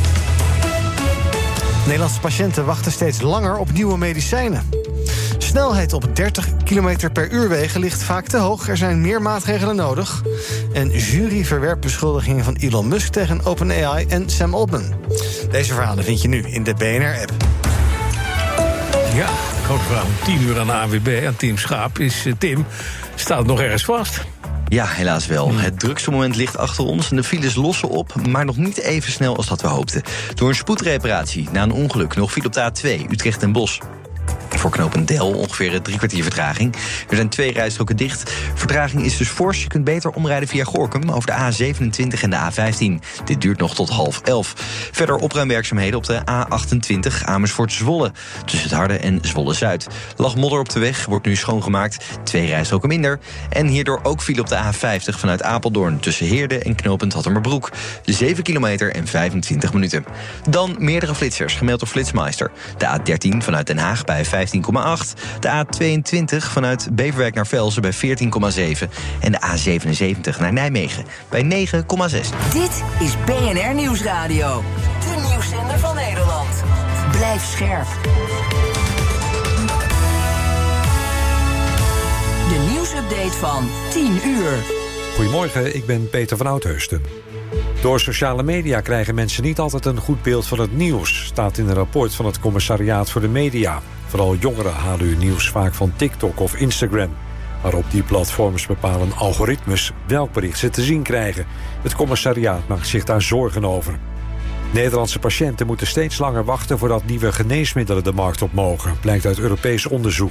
Nederlandse patiënten wachten steeds langer op nieuwe medicijnen. Snelheid op 30 km per uur wegen ligt vaak te hoog. Er zijn meer maatregelen nodig. En jury verwerpt beschuldigingen van Elon Musk tegen OpenAI en Sam Altman. Deze verhalen vind je nu in de BNR-app. Ja, de grote vraag om 10 uur aan de ANWB, aan Team Schaap, is Tim, staat het nog ergens vast? Ja, helaas wel. Het drukste moment ligt achter ons en de files lossen op, maar nog niet even snel als dat we hoopten. Door een spoedreparatie na een ongeluk nog file op de A2 Utrecht en Bosch. Voor knooppunt Del ongeveer 3 kwartier vertraging. Er zijn 2 rijstroken dicht. Vertraging is dus fors. Je kunt beter omrijden via Gorinchem over de A27 en de A15. Dit duurt nog tot 10:30. Verder opruimwerkzaamheden op de A28 Amersfoort-Zwolle. Tussen het Harde en Zwolle-Zuid. Lag modder op de weg, wordt nu schoongemaakt. 2 rijstroken minder. En hierdoor ook file op de A50 vanuit Apeldoorn. Tussen Heerde en knooppunt Hattemerbroek. 7 kilometer en 25 minuten. Dan meerdere flitsers, gemeld door Flitsmeister. De A13 vanuit Den Haag bij 15,8. De A22 vanuit Beverwijk naar Velzen bij 14,7. En de A77 naar Nijmegen bij 9,6. Dit is BNR Nieuwsradio. De nieuwszender van Nederland. Blijf scherp. De nieuwsupdate van 10 uur. Goedemorgen, ik ben Peter van Oudheusden. Door sociale media krijgen mensen niet altijd een goed beeld van het nieuws, staat in een rapport van het Commissariaat voor de Media. Vooral jongeren halen hun nieuws vaak van TikTok of Instagram. Maar op die platforms bepalen algoritmes welk bericht ze te zien krijgen. Het commissariaat maakt zich daar zorgen over. Nederlandse patiënten moeten steeds langer wachten voordat nieuwe geneesmiddelen de markt op mogen, blijkt uit Europees onderzoek.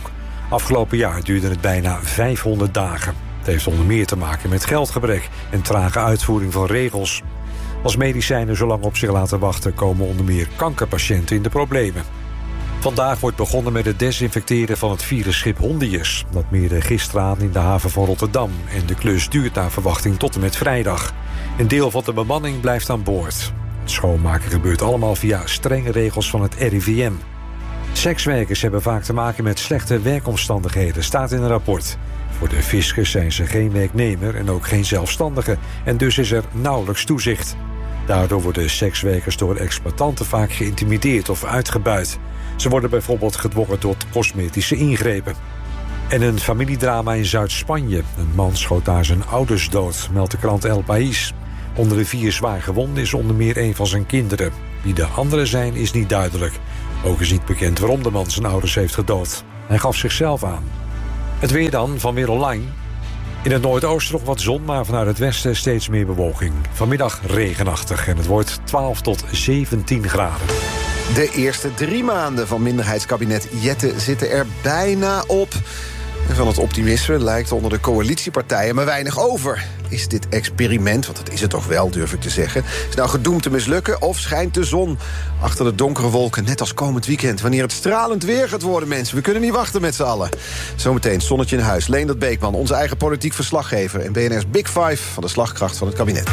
Afgelopen jaar duurde het bijna 500 dagen. Het heeft onder meer te maken met geldgebrek en trage uitvoering van regels. Als medicijnen zo lang op zich laten wachten, komen onder meer kankerpatiënten in de problemen. Vandaag wordt begonnen met het desinfecteren van het virusschip Hondius. Dat meerde gisteren aan in de haven van Rotterdam. En de klus duurt naar verwachting tot en met vrijdag. Een deel van de bemanning blijft aan boord. Het schoonmaken gebeurt allemaal via strenge regels van het RIVM. Sekswerkers hebben vaak te maken met slechte werkomstandigheden, staat in een rapport. Voor de fiscus zijn ze geen werknemer en ook geen zelfstandige. En dus is er nauwelijks toezicht. Daardoor worden sekswerkers door exploitanten vaak geïntimideerd of uitgebuit. Ze worden bijvoorbeeld gedwongen tot cosmetische ingrepen. En een familiedrama in Zuid-Spanje. Een man schoot daar zijn ouders dood, meldt de krant El País. Onder de 4 zwaar gewonden is onder meer een van zijn kinderen. Wie de anderen zijn, is niet duidelijk. Ook is niet bekend waarom de man zijn ouders heeft gedood. Hij gaf zichzelf aan. Het weer dan, van Weer Online. In het noordoosten nog wat zon, maar vanuit het westen steeds meer bewolking. Vanmiddag regenachtig en het wordt 12 tot 17 graden. De eerste 3 maanden van minderheidskabinet Jette zitten er bijna op. En van het optimisme lijkt onder de coalitiepartijen maar weinig over. Is dit experiment, want dat is het toch wel, durf ik te zeggen, is nou gedoemd te mislukken of schijnt de zon achter de donkere wolken, net als komend weekend, wanneer het stralend weer gaat worden, mensen? We kunnen niet wachten met z'n allen. Zometeen zonnetje in huis. Leendert Beekman, onze eigen politiek verslaggever, en BNR's Big Five van de slagkracht van het kabinet.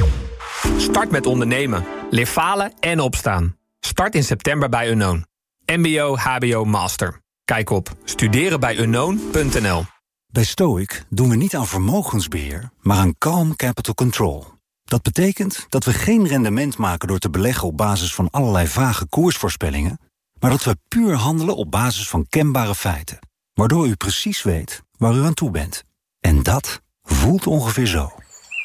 Start met ondernemen. Leer falen en opstaan. Start in september bij Unknown. MBO, HBO, Master. Kijk op studerenbijunknown.nl. Bij Stoic doen we niet aan vermogensbeheer, maar aan calm capital control. Dat betekent dat we geen rendement maken door te beleggen op basis van allerlei vage koersvoorspellingen, maar dat we puur handelen op basis van kenbare feiten, waardoor u precies weet waar u aan toe bent. En dat voelt ongeveer zo.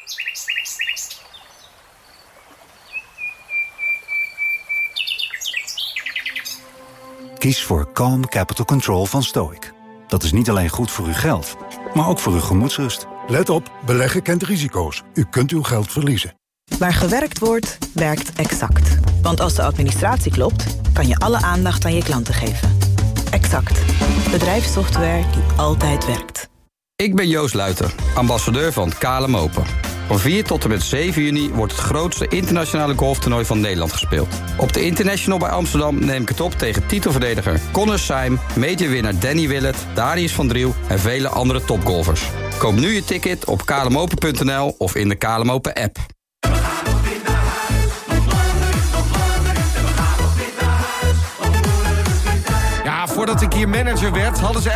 Kies voor Calm Capital Control van Stoic. Dat is niet alleen goed voor uw geld, maar ook voor uw gemoedsrust. Let op, beleggen kent risico's. U kunt uw geld verliezen. Waar gewerkt wordt, werkt Exact. Want als de administratie klopt, kan je alle aandacht aan je klanten geven. Exact. Bedrijfssoftware die altijd werkt. Ik ben Joost Luiter, ambassadeur van KLM Open. Van 4 tot en met 7 juni wordt het grootste internationale golftoernooi van Nederland gespeeld. Op de International bij Amsterdam neem ik het op tegen titelverdediger Connor Syme, majorwinnaar Danny Willett, Darius van Driel en vele andere topgolfers. Koop nu je ticket op klmopen.nl of in de KLM Open app. Ja, voordat ik hier manager werd, hadden ze